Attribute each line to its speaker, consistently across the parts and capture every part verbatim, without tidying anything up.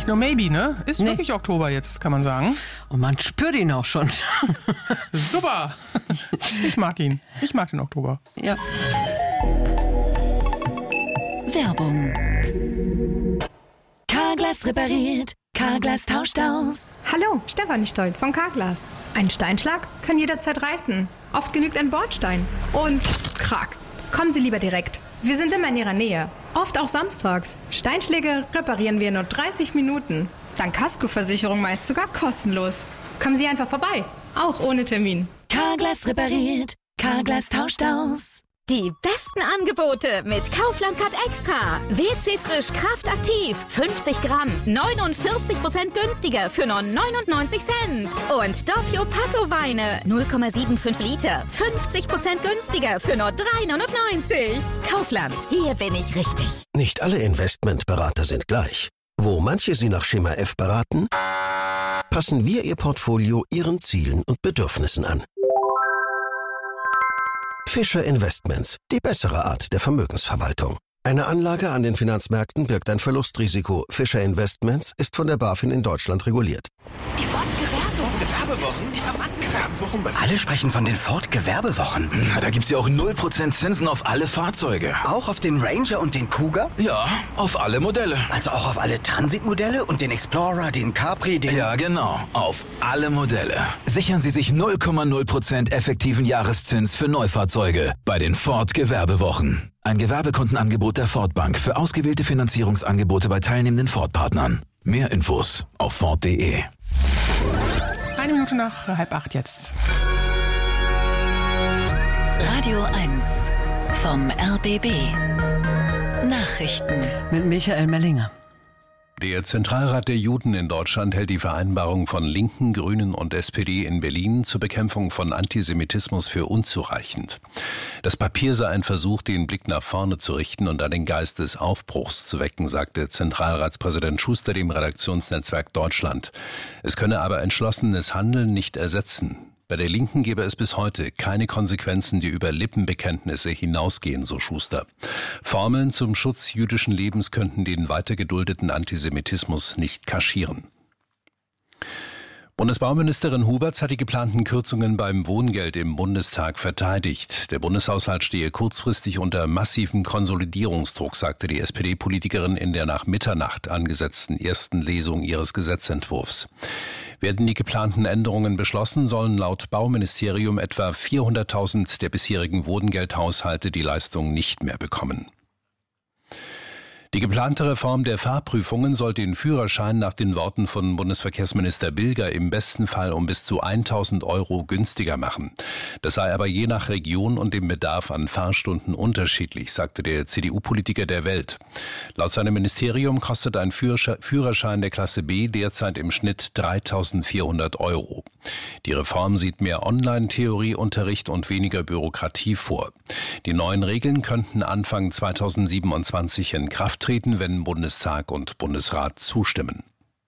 Speaker 1: No maybe, ne? Ist
Speaker 2: Nee.
Speaker 1: wirklich Oktober jetzt, kann man sagen.
Speaker 2: Und man spürt ihn auch schon.
Speaker 1: Super. Ich mag ihn. Ich mag den Oktober.
Speaker 2: Ja.
Speaker 3: Werbung. Carglass repariert. Carglass tauscht aus.
Speaker 4: Hallo, Stefanie Stoll von Carglass. Ein Steinschlag kann jederzeit reißen. Oft genügt ein Bordstein. Und krack. Kommen Sie lieber direkt. Wir sind immer in Ihrer Nähe. Oft auch samstags. Steinschläge reparieren wir in nur dreißig Minuten. Dank Kaskoversicherung meist sogar kostenlos. Kommen Sie einfach vorbei. Auch ohne Termin.
Speaker 3: Carglass repariert. Carglass tauscht aus.
Speaker 5: Die besten Angebote mit Kaufland Cut Extra. W C Frisch Kraft aktiv. fünfzig Gramm. neunundvierzig Prozent günstiger für nur neunundneunzig Cent. Und Doppio Passo Weine. null Komma fünfundsiebzig Liter. fünfzig Prozent günstiger für nur drei neunundneunzig. Kaufland. Hier bin ich richtig.
Speaker 6: Nicht alle Investmentberater sind gleich. Wo manche Sie nach Schema F beraten, passen wir Ihr Portfolio Ihren Zielen und Bedürfnissen an. Fischer Investments, die bessere Art der Vermögensverwaltung. Eine Anlage an den Finanzmärkten birgt ein Verlustrisiko. Fischer Investments ist von der BaFin in Deutschland reguliert.
Speaker 3: Die
Speaker 7: Ford-Gewerbewochen, die Gewerbewochen.
Speaker 8: Alle sprechen von den Ford-Gewerbewochen.
Speaker 7: Na, da gibt's ja auch null Prozent Zinsen auf alle Fahrzeuge.
Speaker 8: Auch auf den Ranger und den Kuga?
Speaker 7: Ja, auf alle Modelle.
Speaker 8: Also auch auf alle Transitmodelle und den Explorer, den Capri, den...
Speaker 7: Ja, genau. Auf alle Modelle. Sichern Sie sich null Komma null Prozent effektiven Jahreszins für Neufahrzeuge bei den Ford-Gewerbewochen. Ein Gewerbekundenangebot der Ford Bank für ausgewählte Finanzierungsangebote bei teilnehmenden Ford-Partnern. Mehr Infos auf Ford punkt de.
Speaker 1: Eine Minute nach halb acht jetzt.
Speaker 3: Radio eins vom R B B. Nachrichten.
Speaker 2: Mit Michael Mellinger.
Speaker 9: Der Zentralrat der Juden in Deutschland hält die Vereinbarung von Linken, Grünen und S P D in Berlin zur Bekämpfung von Antisemitismus für unzureichend. Das Papier sei ein Versuch, den Blick nach vorne zu richten und an den Geist des Aufbruchs zu wecken, sagte Zentralratspräsident Schuster dem Redaktionsnetzwerk Deutschland. Es könne aber entschlossenes Handeln nicht ersetzen. Bei der Linken gebe es bis heute keine Konsequenzen, die über Lippenbekenntnisse hinausgehen, so Schuster. Formeln zum Schutz jüdischen Lebens könnten den weiter geduldeten Antisemitismus nicht kaschieren. Bundesbauministerin Huberts hat die geplanten Kürzungen beim Wohngeld im Bundestag verteidigt. Der Bundeshaushalt stehe kurzfristig unter massivem Konsolidierungsdruck, sagte die S P D-Politikerin in der nach Mitternacht angesetzten ersten Lesung ihres Gesetzentwurfs. Werden die geplanten Änderungen beschlossen, sollen laut Bauministerium etwa vierhunderttausend der bisherigen Wohngeldhaushalte die Leistung nicht mehr bekommen. Die geplante Reform der Fahrprüfungen soll den Führerschein nach den Worten von Bundesverkehrsminister Bilger im besten Fall um bis zu tausend Euro günstiger machen. Das sei aber je nach Region und dem Bedarf an Fahrstunden unterschiedlich, sagte der C D U-Politiker der Welt. Laut seinem Ministerium kostet ein Führerschein der Klasse B derzeit im Schnitt dreitausendvierhundert Euro. Die Reform sieht mehr Online-Theorieunterricht und weniger Bürokratie vor. Die neuen Regeln könnten Anfang zweitausendsiebenundzwanzig in Kraft treten, wenn Bundestag und Bundesrat zustimmen.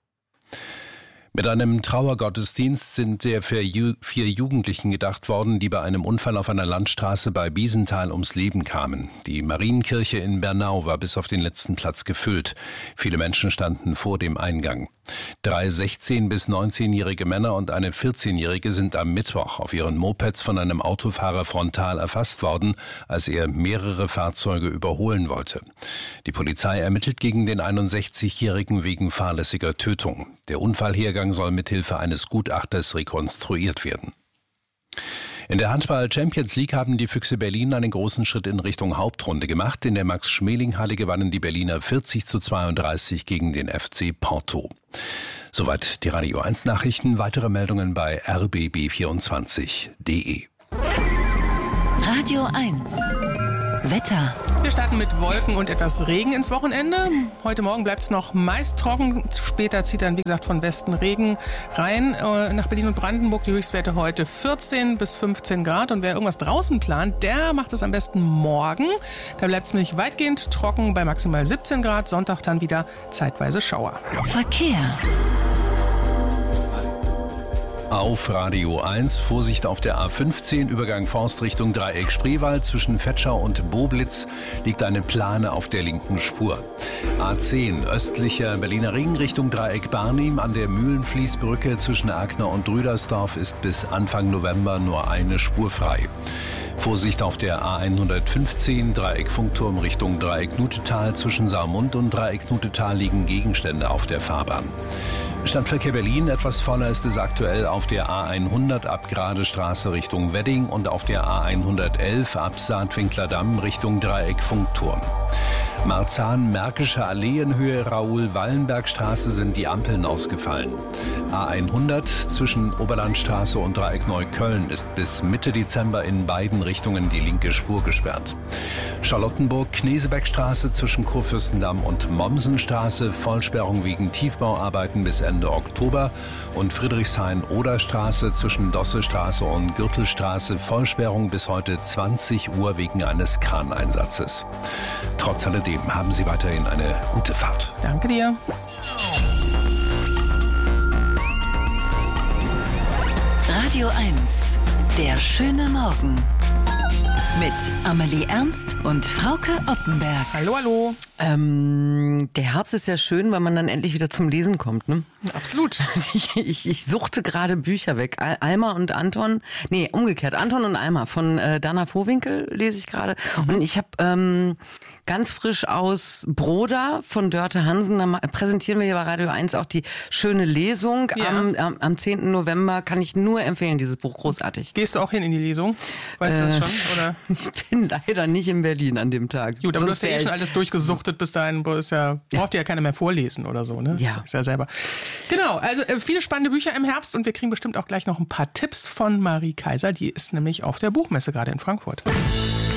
Speaker 9: Mit einem Trauergottesdienst sind der vier Jugendlichen gedacht worden, die bei einem Unfall auf einer Landstraße bei Biesenthal ums Leben kamen. Die Marienkirche in Bernau war bis auf den letzten Platz gefüllt. Viele Menschen standen vor dem Eingang. Drei sechzehn- bis neunzehnjährige Männer und eine vierzehnjährige sind am Mittwoch auf ihren Mopeds von einem Autofahrer frontal erfasst worden, als er mehrere Fahrzeuge überholen wollte. Die Polizei ermittelt gegen den einundsechzigjährigen wegen fahrlässiger Tötung. Der Unfallhergang soll mithilfe eines Gutachters rekonstruiert werden. In der Handball-Champions League haben die Füchse Berlin einen großen Schritt in Richtung Hauptrunde gemacht. In der Max-Schmeling-Halle gewannen die Berliner vierzig zu zweiunddreißig gegen den F C Porto. Soweit die Radio eins Nachrichten. Weitere Meldungen bei r b b vierundzwanzig punkt de.
Speaker 3: Radio eins. Wetter.
Speaker 1: Wir starten mit Wolken und etwas Regen ins Wochenende. Heute Morgen bleibt es noch meist trocken. Später zieht dann, wie gesagt, von Westen Regen rein. Nach Berlin und Brandenburg die Höchstwerte heute vierzehn bis fünfzehn Grad. Und wer irgendwas draußen plant, der macht es am besten morgen. Da bleibt es nämlich weitgehend trocken bei maximal siebzehn Grad. Sonntag dann wieder zeitweise Schauer.
Speaker 3: Verkehr.
Speaker 9: Auf Radio eins, Vorsicht auf der A fünfzehn, Übergang Forst Richtung Dreieck Spreewald. Zwischen Vetschau und Boblitz liegt eine Plane auf der linken Spur. A zehn, östlicher Berliner Ring Richtung Dreieck Barnim. An der Mühlenfließbrücke zwischen Erkner und Rüdersdorf ist bis Anfang November nur eine Spur frei. Vorsicht auf der A hundertfünfzehn, Dreieck Funkturm Richtung Dreieck Nutetal. Zwischen Saarmund und Dreieck Nutetal liegen Gegenstände auf der Fahrbahn. Stadtverkehr Berlin, etwas voller ist es aktuell auf der A hundert ab Gradestraße Richtung Wedding und auf der A hundertelf ab Saatwinkler-Damm Richtung Dreieck Funkturm. Marzahn-Märkische Alleenhöhe Raoul-Wallenberg-Straße sind die Ampeln ausgefallen. A hundert zwischen Oberlandstraße und Dreieck Neukölln ist bis Mitte Dezember in beiden Richtungen die linke Spur gesperrt. Charlottenburg-Knesebeckstraße zwischen Kurfürstendamm und Mommsenstraße, Vollsperrung wegen Tiefbauarbeiten bis Ende Oktober. Und Friedrichshain-Oder-Straße zwischen Dossestraße und Gürtelstraße, Vollsperrung bis heute zwanzig Uhr wegen eines Kraneinsatzes. Trotz alledem haben Sie weiterhin eine gute Fahrt.
Speaker 1: Danke dir.
Speaker 3: Radio eins, der schöne Morgen. Mit Amelie Ernst und Frauke Oppenberg.
Speaker 1: Hallo, hallo.
Speaker 2: Ähm, der Herbst ist ja schön, weil man dann endlich wieder zum Lesen kommt, ne?
Speaker 1: Absolut.
Speaker 2: Ich, ich, ich suchte gerade Bücher weg. Al- Alma und Anton, nee, umgekehrt. Anton und Alma von äh, Dana Vohwinkel lese ich gerade. Mhm. Und ich habe ähm, ganz frisch aus Broda von Dörte Hansen, da ma- präsentieren wir hier bei Radio eins auch die schöne Lesung.
Speaker 1: Ja.
Speaker 2: Am, am, am zehnten November kann ich nur empfehlen, dieses Buch, großartig.
Speaker 1: Gehst du auch hin in die Lesung? Weißt äh, du das schon? Oder?
Speaker 2: Ich bin leider nicht in Berlin an dem Tag.
Speaker 1: Gut, aber
Speaker 2: Sonst
Speaker 1: du hast ja eh
Speaker 2: wär
Speaker 1: schon
Speaker 2: ich-
Speaker 1: alles durchgesuchtet bis dahin. Ist ja, braucht ja keiner mehr vorlesen oder so, ne?
Speaker 2: Ja.
Speaker 1: Ist ja selber. Genau, also äh, viele spannende Bücher im Herbst und wir kriegen bestimmt auch gleich noch ein paar Tipps von Marie Kaiser. Die ist nämlich auf der Buchmesse gerade in Frankfurt.